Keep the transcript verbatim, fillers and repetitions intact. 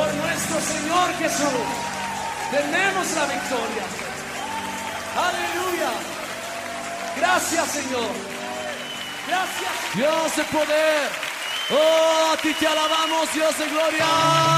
por nuestro Señor Jesús. Tenemos la victoria. Aleluya. Gracias, Señor. Gracias. Dios de poder. Oh, a ti te alabamos, Dios de gloria.